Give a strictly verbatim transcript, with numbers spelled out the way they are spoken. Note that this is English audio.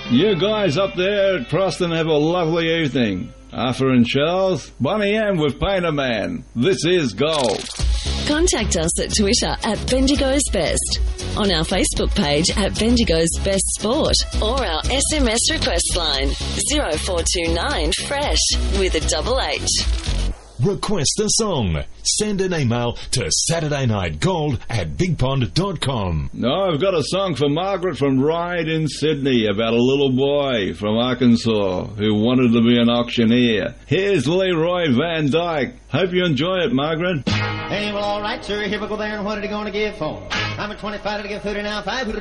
You guys up there at Proston have a lovely evening. Arthur and Charles, Bonnie M with Painter Man. This is Gold. Contact us at Twitter at Bendigo's Best, on our Facebook page at Bendigo's Best Sport, or our S M S request line zero four two nine FRESH with a double H. Request a song. Send an email to saturday night gold at big pond dot com. No, I've got a song for Margaret from Ryde in Sydney about a little boy from Arkansas who wanted to be an auctioneer. Here's Leroy Van Dyke. Hope you enjoy it, Margaret. Hey, well, all right, sir. Here we go there, and what are they going to give for? I'm a twenty-five to give thirty now, five.